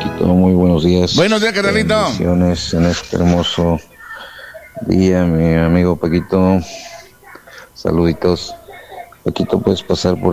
Paquito, muy buenos días. Buenos días, carnalito. Bendiciones en este hermoso día, mi amigo Paquito. Saluditos. Paquito, puedes pasar por